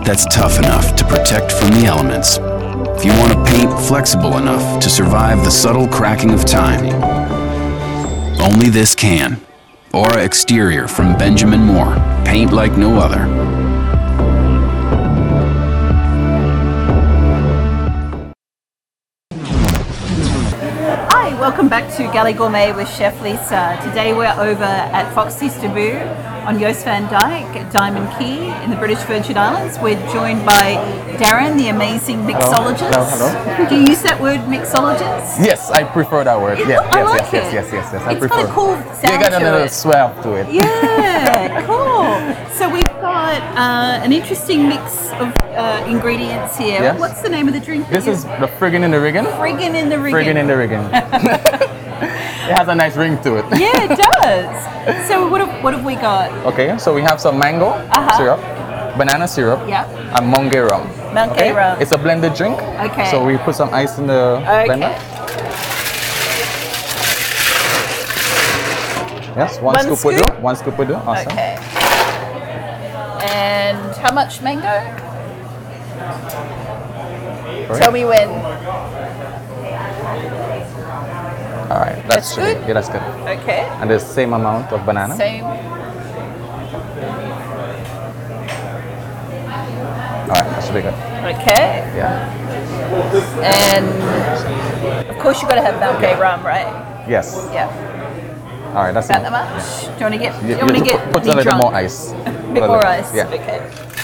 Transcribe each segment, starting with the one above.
that's tough enough to protect from the elements. If you want a paint flexible enough to survive the subtle cracking of time, only this can. Aura Exterior from Benjamin Moore. Paint like no other. Hi, welcome back to Galley Gourmet with Chef Lisa. Today we're over at Foxy's Taboo on Joost van Dyke at Diamond Key in the British Virgin Islands. We're joined by Darren, the amazing mixologist. Hello. Do you use that word, mixologist? Yes, I prefer that word. I like it. Yes. I It's prefer. got a cool sound You got a to little it. swell to it. Yeah, cool. So we've got an interesting mix of ingredients here. Yes. What's the name of the drink? This is the friggin' in the riggin. Friggin' in the Riggin. Friggin' in the riggin. It has a nice ring to it. Yeah, it does. So what have we got? Okay, so we have some mango syrup, banana syrup, Yeah. and Monkey rum. Monkey rum. It's a blended drink. Okay. So we put some ice in the blender. Yes, one scoop will do. One scoop will do. Awesome. Okay. And how much mango? Correct. Tell me when. All right, That's should be- good? Yeah, that's good. Okay. And the same amount of banana. Same. All right, that should be good. Okay. Yeah. And of course you've got to have Monkey rum, right? Yes. Yeah. All right, that's About that enough. much? Do you want to get? Yeah. You want to get put me a little drunk? more ice. A bit more ice. Yeah. Okay.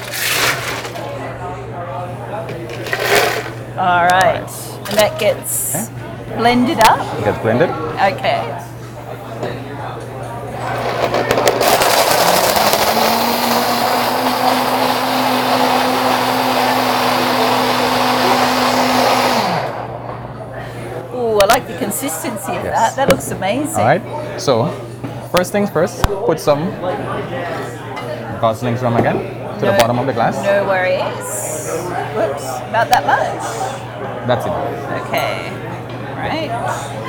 All right. And that gets blended up. It gets blended. Okay. Ooh, I like the consistency of that. Yes. That looks amazing. All right. So, first things first, put some Gosling's rum again to the bottom of the glass. No worries. Whoops, about that much. That's it. Okay. All right.